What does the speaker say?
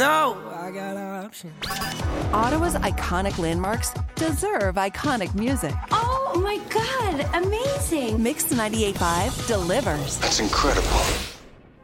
know I got options. Ottawa's iconic landmarks deserve iconic music. Oh my God, amazing. Mix 98.5 delivers. That's incredible.